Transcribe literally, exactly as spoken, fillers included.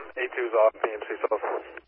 A two is off, P M C South.